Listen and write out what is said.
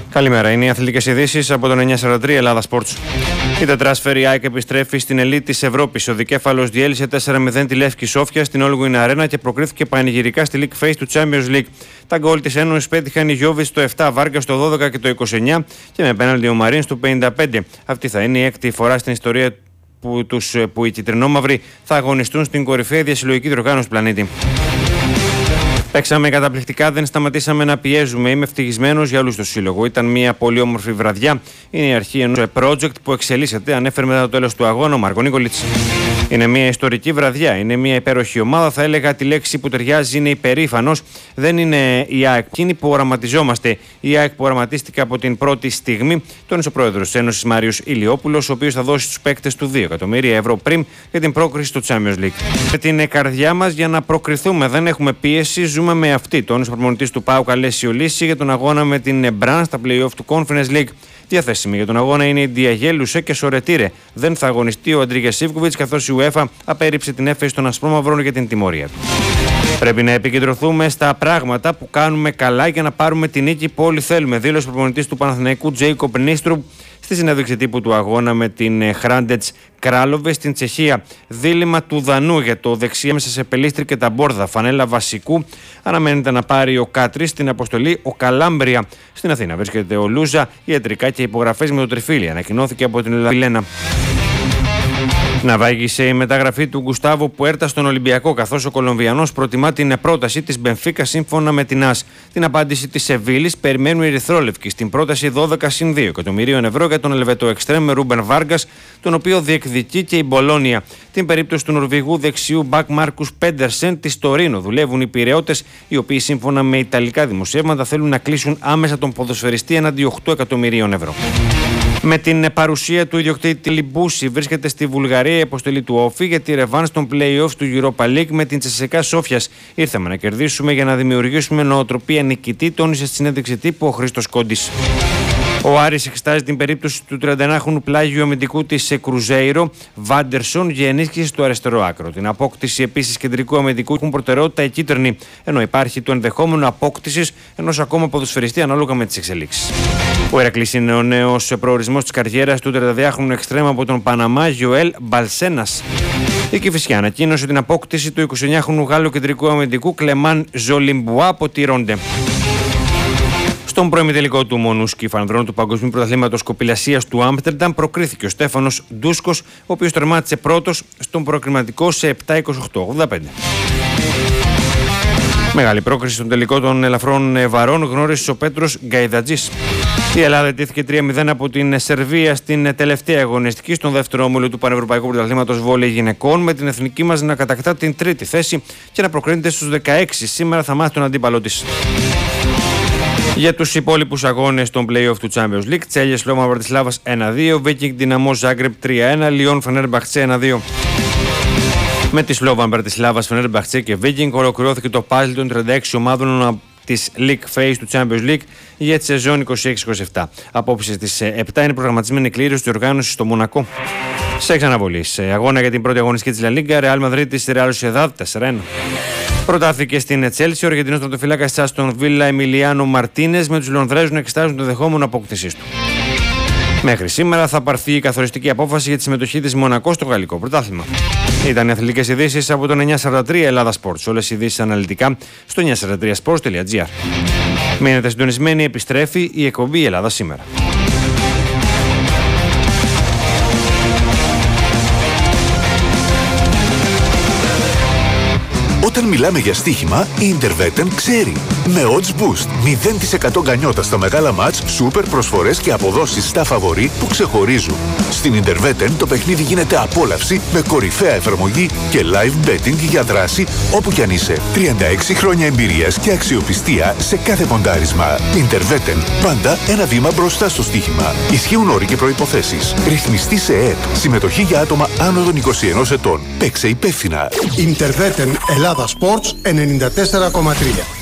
Καλημέρα, είναι οι αθλητικές ειδήσεις από τον 943 Ελλάδα Sports. Η τετράσφαιρη ΑΕΚ επιστρέφει στην ελίτ της Ευρώπης. Ο δικέφαλος διέλυσε 4-0 τη Λεύκη Σόφια στην Όλγουιν Αρένα και προκρίθηκε πανηγυρικά στη League Phase του Champions League. Τα γκολ της Ένωσης πέτυχαν οι Γιώβιτς στο 7, Βάρκα στο 12 και το 29 και με πέναλτι ο Μαρίν στο 55. Αυτή θα είναι η έκτη φορά στην ιστορία που οι κυτρινόμαυροι θα αγωνιστούν στην κορυφαία διασυλλογική διοργάνωση του πλανήτη. Παίξαμε καταπληκτικά, δεν σταματήσαμε να πιέζουμε. Είμαι ευτυχισμένος για όλους στο σύλλογο. Ήταν μια πολύ όμορφη βραδιά. Είναι η αρχή ενός project που εξελίσσεται, ανέφερε μετά το τέλος του αγώνα ο Μάρκο Νίκολιτς. Είναι μια ιστορική βραδιά. Είναι μια υπέροχη ομάδα. Θα έλεγα τη λέξη που ταιριάζει είναι υπερήφανος. Δεν είναι η ΑΕΚ εκείνη που οραματιζόμαστε. Η ΑΕΚ που οραματίστηκε από την πρώτη στιγμή, τόνισε ο πρόεδρος της Ένωσης Μάριος Ηλιόπουλος, ο οποίος θα δώσει στους παίκτες του 2 εκατομμύρια ευρώ πριν για την πρόκριση στο Champions League. Με την καρδιά μας για να προκριθούμε. Δεν έχουμε πίεση. Ζούμε με αυτή. Τόνισε ο προπονητής του ΠΑΟΚ Αλέσιο Λύση για τον αγώνα με την Μπραν στα play-off του Conference League. Διαθέσιμη για τον αγώνα είναι η Διαγέλουσε και Σορετήρε. Δεν θα αγωνιστεί ο Αντρίγια Σίβκοβιτς, καθώς η UEFA απέρριψε την έφεση των Ασπρόμαυρων για την τιμωρία του. Πρέπει να επικεντρωθούμε στα πράγματα που κάνουμε καλά για να πάρουμε την νίκη που όλοι θέλουμε, δήλωσε ο προπονητής του Παναθηναϊκού Τζέικοπ Νίστρου στη συνέντευξη τύπου του αγώνα με την Χράντετς Κράλοβε στην Τσεχία. Δίλημμα του Δανού για το δεξί μέσα σε Πελίστρη και τα Μπόρδα. Φανέλα βασικού αναμένεται να πάρει ο Κάτρι στην αποστολή ο Καλάμπρια. Στην Αθήνα βρίσκεται ο Λούζα, ιατρικά και υπογραφές με το Τριφύλι. Ανακοινώθηκε από την Ελλαδιλένα. Να βάγισε η μεταγραφή του Γκουστάβο Πουέρτα στον Ολυμπιακό, καθώς ο Κολομβιανός προτιμά την πρόταση της Μπενφίκα σύμφωνα με την ΑΣ. Την απάντηση της Σεβίλης περιμένουν οι Ερυθρόλευκοι στην πρόταση 12+2 εκατομμυρίων ευρώ για τον Ελβετό εξτρέμ Ρούμπεν Βάργκας, τον οποίο διεκδικεί και η Μπολόνια. Την περίπτωση του Νορβηγού δεξιού μπακ Μάρκους Πέντερσεν της Τωρίνο δουλεύουν οι Πειραιώτες, οι οποίοι σύμφωνα με ιταλικά δημοσιεύματα θέλουν να κλείσουν άμεσα τον ποδοσφαιριστή έναντι 8 εκατομμυρίων ευρώ. Με την παρουσία του ιδιοκτήτη Λιμπούση βρίσκεται στη Βουλγαρία η αποστολή του Όφη για τη ρεβάνς των play-offs του Europa League με την Τσεσεκά Σόφιας. Ήρθαμε να κερδίσουμε για να δημιουργήσουμε νοοτροπία νικητή, τόνισε στη συνέντευξη τύπου ο Χρήστος Κόντης. Ο Άρης εξετάζει την περίπτωση του 31χρονου πλάγιου αμυντικού της Κρουζέιρο, Βάντερσον, για ενίσχυση στο αριστερό άκρο. Την απόκτηση επίσης κεντρικού αμυντικού έχουν προτεραιότητα οι κίτρινοι, ενώ υπάρχει το ενδεχόμενο απόκτησης ενός ακόμα ποδοσφαιριστή ανάλογα με τις εξελίξεις. Ο Ηρακλής είναι ο νέος προορισμός της καριέρας του 32χρονου εξτρέμ από τον Παναμά, Γιοέλ Μπαλσένας. Η Κηφισιά ανακοίνωσε την απόκτηση του 29χρονου Γάλλου κεντρικού αμυντικού Κλεμάν Ζολιμπουά από τη Ρόντε. Στον προημιτελικό του Μονούσκι Φανδρών του Παγκοσμίου Πρωταθλήματος Κοπηλασίας του Άμστερνταμ προκρίθηκε ο Στέφανος Ντούσκος, ο οποίος τερμάτισε πρώτος στον προκριματικό σε 7-28-85. Μεγάλη πρόκριση στον τελικό των ελαφρών βαρών γνώρισε ο Πέτρος Γκαϊδατζής. Η Ελλάδα ετήθηκε 3-0 από την Σερβία στην τελευταία αγωνιστική στον δεύτερο όμιλο του Πανευρωπαϊκού Πρωταθλήματος Βόλεϊ Γυναικών, με την εθνική μας να κατακτά την τρίτη θέση και να προκρίνεται στους 16. Σήμερα θα μάθει τον αντίπαλό της. Για τους υπόλοιπους αγώνες των play-off του Champions League, Τσέλια Σλόμα Βαρτισλάβας 1-2, Βίκινγκ Δυναμό Ζάγκρεπ 3-1, Λιόν Φενέρμπαχτσε 1-2. Με τη Σλόβαν Μπρατισλάβας, Φενέρμπαχτσε και Βίκινγκ ολοκληρώθηκε το πάζλ των 36 ομάδων της League Phase του Champions League για τη σεζόν 26-27. Απόψε στις 7 είναι προγραμματισμένη η κλήρωση της οργάνωσης στο Μονακό. Σε εξαναβολή, αγώνα για την πρώτη αγωνιστική της La Liga, Real Madrid της Real Sociedad 4-1. Προτάθηκε στην Τσέλσι ο Αργεντινός τερματοφύλακας της Άστον Βίλα Εμιλιάνο Μαρτίνες, με τους Λονδρέζους να εξετάζουν το δεχόμενο απόκτησής του. Μέχρι σήμερα θα πάρθει η καθοριστική απόφαση για τη συμμετοχή της Μονακό στο γαλλικό πρωτάθλημα. Ήταν οι αθλητικές ειδήσεις από τον 943 Ελλάδα Sports. Όλες οι ειδήσεις αναλυτικά στο 943sports.gr. Μείνετε συντονισμένοι, επιστρέφει η εκπομπή Ελλάδα σήμερα. Όταν μιλάμε για στοίχημα, η Interveten ξέρει. Με Odds Boost, 0% γκανιότα στα μεγάλα μάτς, σούπερ προσφορές και αποδόσεις στα φαβορί που ξεχωρίζουν. Στην Interveten το παιχνίδι γίνεται απόλαυση με κορυφαία εφαρμογή και live betting για δράση όπου κι αν είσαι. 36 χρόνια εμπειρίας και αξιοπιστία σε κάθε ποντάρισμα. Interveten, πάντα ένα βήμα μπροστά στο στοίχημα. Ισχύουν όροι και προϋποθέσεις. Ρυθμιστή σε ΕΕΠ. Συμμετοχή για άτομα άνω των 21 ετών. Παίξε υπεύθυνα. Interveten Ελλάδα Sports 94,3.